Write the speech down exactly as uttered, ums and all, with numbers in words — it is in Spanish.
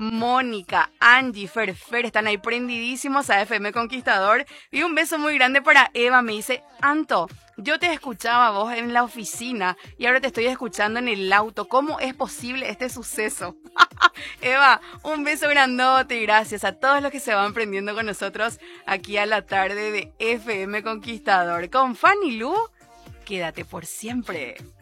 Mónica, Angie, Fer, Fer, están ahí prendidísimos a F M Conquistador. Y un beso muy grande para Eva, me dice, Anto, yo te escuchaba vos en la oficina y ahora te estoy escuchando en el auto. ¿Cómo es posible este suceso? Eva, un beso grandote y gracias a todos los que se van prendiendo con nosotros aquí a la tarde de F M Conquistador. Con Fanny Lu, quédate por siempre.